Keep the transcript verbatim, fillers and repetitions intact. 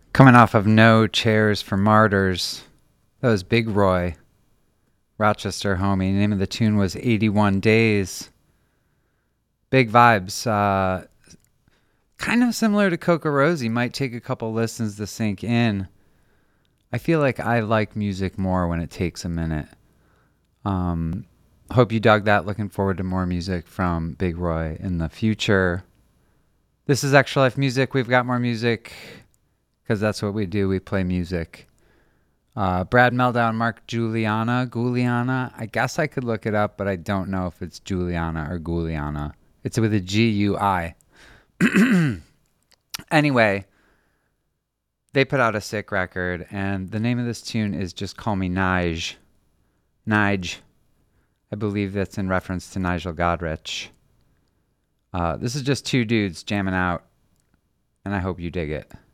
Coming off of No Chairs for Martyrs. That was Big Roy, Rochester homie. The name of the tune was eighty-one Days. Big vibes. Uh, kind of similar to Coca Rosie. Might take a couple listens to sink in. I feel like I like music more when it takes a minute. Um, hope you dug that. Looking forward to more music from Big Roy in the future. This is Extra Life Music. We've got more music because that's what we do. We play music. Uh, Brad Meldown, Mark Juliana, Guliana. I guess I could look it up, but I don't know if it's Juliana or Guliana. It's with a G U I. Anyway, they put out a sick record, and the name of this tune is Just Call Me Nige. Nige. I believe that's in reference to Nigel Godrich. Uh, this is just two dudes jamming out, and I hope you dig it.